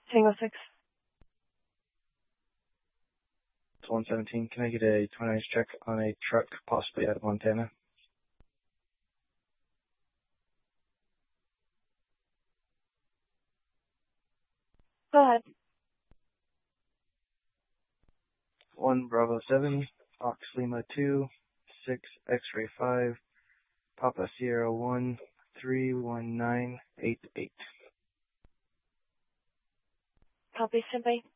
Tango 6. It's 117. Can I get a 29 check on a truck possibly out of Montana? Go ahead. 1 Bravo 7, Fox Lima 2, 6 X-Ray 5, Papa Sierra 1, 31988. Copy, Simply.